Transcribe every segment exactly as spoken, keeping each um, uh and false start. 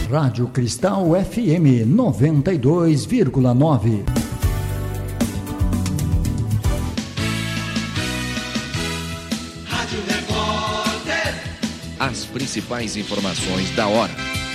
Rádio Cristal F M noventa e dois vírgula nove. Rádio Repórter. As principais informações da hora.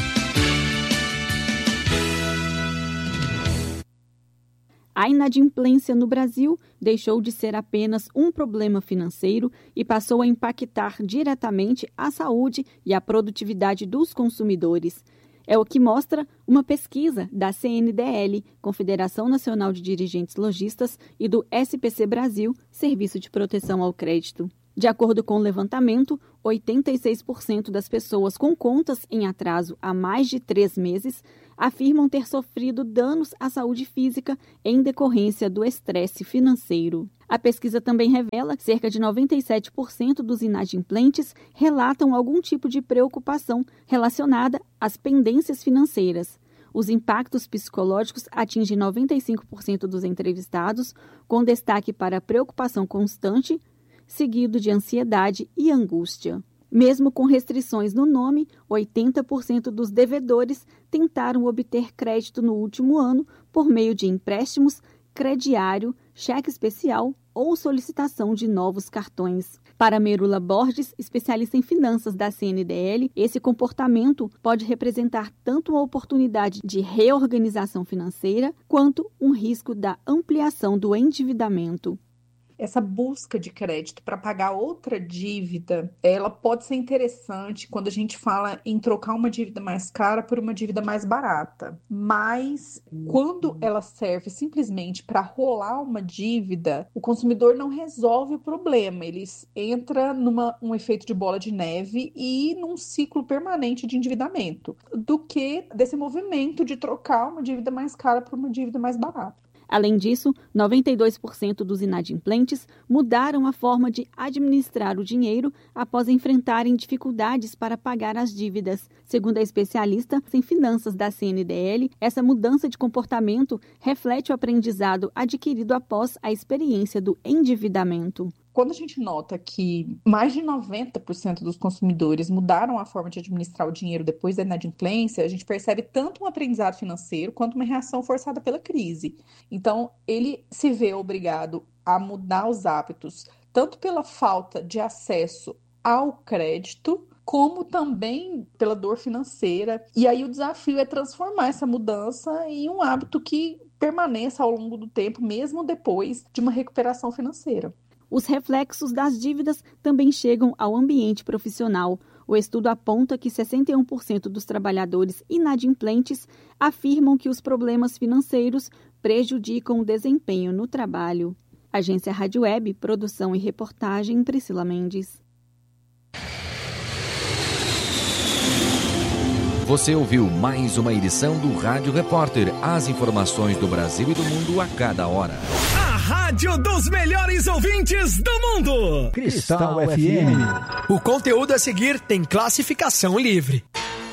A inadimplência no Brasil deixou de ser apenas um problema financeiro e passou a impactar diretamente a saúde e a produtividade dos consumidores. É o que mostra uma pesquisa da C N D L, Confederação Nacional de Dirigentes Lojistas, e do S P C Brasil, Serviço de Proteção ao Crédito. De acordo com o levantamento, oitenta e seis por cento das pessoas com contas em atraso há mais de três meses afirmam ter sofrido danos à saúde física em decorrência do estresse financeiro. A pesquisa também revela que cerca de noventa e sete por cento dos inadimplentes relatam algum tipo de preocupação relacionada às pendências financeiras. Os impactos psicológicos atingem noventa e cinco por cento dos entrevistados, com destaque para a preocupação constante, seguido de ansiedade e angústia. Mesmo com restrições no nome, oitenta por cento dos devedores tentaram obter crédito no último ano por meio de empréstimos, crediário, cheque especial ou solicitação de novos cartões. Para Merula Borges, especialista em finanças da C N D L, esse comportamento pode representar tanto uma oportunidade de reorganização financeira quanto um risco da ampliação do endividamento. Essa busca de crédito para pagar outra dívida, ela pode ser interessante quando a gente fala em trocar uma dívida mais cara por uma dívida mais barata. Mas quando ela serve simplesmente para rolar uma dívida, o consumidor não resolve o problema. Ele entra numa um efeito de bola de neve e num ciclo permanente de endividamento, do que desse movimento de trocar uma dívida mais cara por uma dívida mais barata. Além disso, noventa e dois por cento dos inadimplentes mudaram a forma de administrar o dinheiro após enfrentarem dificuldades para pagar as dívidas. Segundo a especialista em finanças da C N D L, essa mudança de comportamento reflete o aprendizado adquirido após a experiência do endividamento. Quando a gente nota que mais de noventa por cento dos consumidores mudaram a forma de administrar o dinheiro depois da inadimplência, a gente percebe tanto um aprendizado financeiro quanto uma reação forçada pela crise. Então, ele se vê obrigado a mudar os hábitos, tanto pela falta de acesso ao crédito, como também pela dor financeira. E aí o desafio é transformar essa mudança em um hábito que permaneça ao longo do tempo, mesmo depois de uma recuperação financeira. Os reflexos das dívidas também chegam ao ambiente profissional. O estudo aponta que sessenta e um por cento dos trabalhadores inadimplentes afirmam que os problemas financeiros prejudicam o desempenho no trabalho. Agência Rádio Web, produção e reportagem, Priscila Mendes. Você ouviu mais uma edição do Rádio Repórter. As informações do Brasil e do mundo a cada hora. Rádio dos melhores ouvintes do mundo. Cristal F M. O conteúdo a seguir tem classificação livre.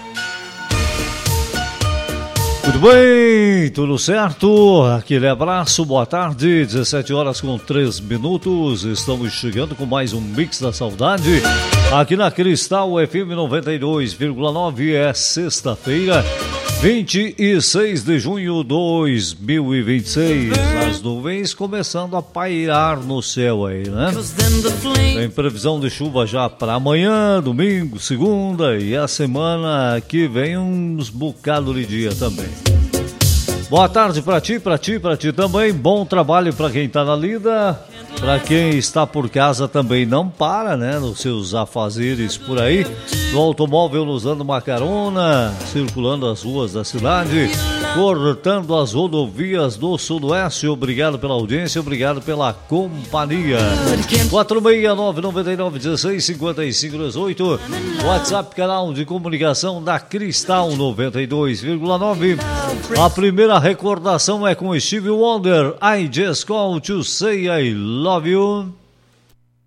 Tudo bem? Tudo certo? Aquele abraço, boa tarde, dezessete horas com três minutos. Estamos chegando com mais um Mix da Saudade aqui na Cristal F M noventa e dois vírgula nove. É sexta-feira, vinte e seis de junho de dois mil e vinte e seis. As nuvens começando a pairar no céu aí, né? Tem previsão de chuva já para amanhã, domingo, segunda e a semana que vem uns bocados de dia também. Boa tarde para ti, para ti, para ti também. Bom trabalho para quem tá na lida. Para quem está por casa também não para, né? Nos seus afazeres por aí. No automóvel usando uma carona, circulando as ruas da cidade, cortando as rodovias do Sudoeste. Obrigado pela audiência, obrigado pela companhia. quatro seis nove nove nove um seis cinco cinco dois oito. WhatsApp, canal de comunicação da Cristal noventa e dois vírgula nove. A primeira recordação é com Stevie Wonder. I just called to say I love you.